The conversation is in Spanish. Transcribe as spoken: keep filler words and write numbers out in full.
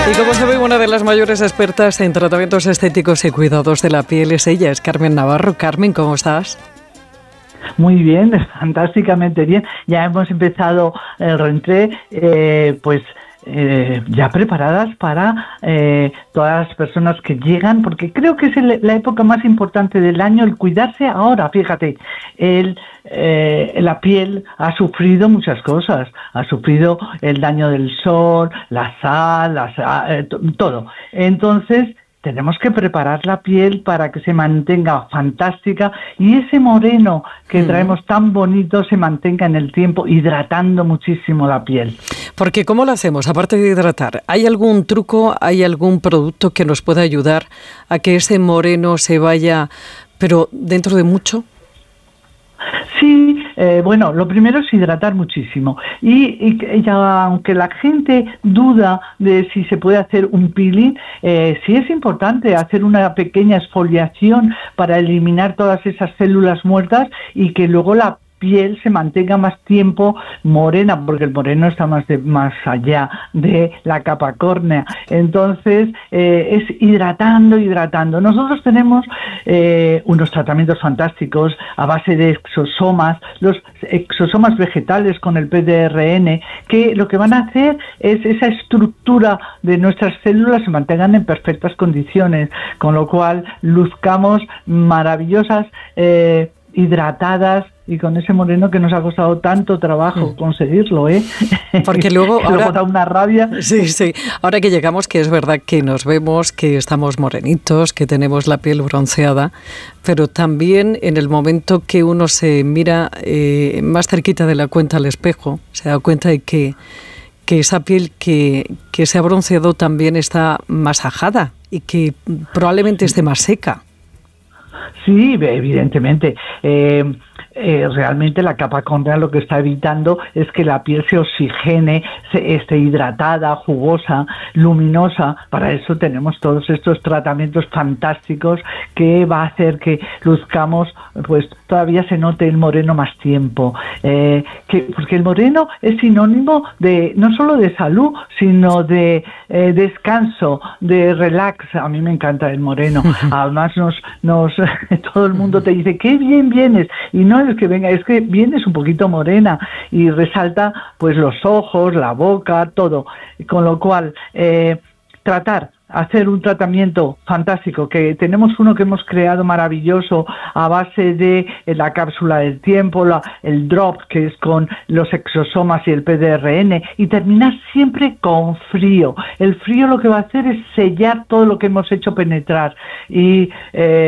Y como sabe, una de las mayores expertas en tratamientos estéticos y cuidados de la piel es ella, es Carmen Navarro. Carmen, ¿cómo estás? Muy bien, fantásticamente bien. Ya hemos empezado el rentré, eh, pues eh, ya preparadas para eh, todas las personas que llegan, porque creo que es el, la época más importante del año, el cuidarse ahora. Fíjate, el, eh, la piel ha sufrido muchas cosas, ha sufrido el daño del sol, la sal, la sal, eh, todo. Entonces, tenemos que preparar la piel para que se mantenga fantástica y ese moreno que traemos tan bonito se mantenga en el tiempo, hidratando muchísimo la piel. Porque ¿cómo lo hacemos? Aparte de hidratar, ¿hay algún truco, hay algún producto que nos pueda ayudar a que ese moreno se vaya, pero dentro de mucho? Sí, eh, bueno, lo primero es hidratar muchísimo y, y ya, aunque la gente duda de si se puede hacer un peeling, eh, sí es importante hacer una pequeña exfoliación para eliminar todas esas células muertas y que luego la piel se mantenga más tiempo morena, porque el moreno está más de, más allá de la capa córnea. Entonces, eh, es hidratando, hidratando. Nosotros tenemos eh, unos tratamientos fantásticos a base de exosomas, los exosomas vegetales con el P D R N, que lo que van a hacer es esa estructura de nuestras células se mantengan en perfectas condiciones, con lo cual luzcamos maravillosas, eh, hidratadas, y con ese moreno que nos ha costado tanto trabajo conseguirlo, ¿eh? Porque luego ahora luego da una rabia. Sí, sí. Ahora que llegamos, que es verdad que nos vemos, que estamos morenitos, que tenemos la piel bronceada, pero también en el momento que uno se mira eh, más cerquita de la cuenta al espejo, se da cuenta de que, que esa piel que, que se ha bronceado también está más ajada y que probablemente esté más seca. Sí, evidentemente. Eh, eh, realmente la capa córnea lo que está evitando es que la piel se oxigene, se, esté hidratada, jugosa, luminosa. Para eso tenemos todos estos tratamientos fantásticos que va a hacer que luzcamos, pues todavía se note el moreno más tiempo. Eh, que, porque el moreno es sinónimo de no solo de salud, sino de eh, descanso, de relax. A mí me encanta el moreno. Además nos, nos todo el mundo te dice qué bien vienes, y no es que venga, es que vienes un poquito morena y resalta pues los ojos, la boca, todo, con lo cual eh, tratar hacer un tratamiento fantástico, que tenemos uno que hemos creado maravilloso a base de la cápsula del tiempo, la, el drop, que es con los exosomas y el P D R N, y terminar siempre con frío. El frío lo que va a hacer es sellar todo lo que hemos hecho penetrar y eh,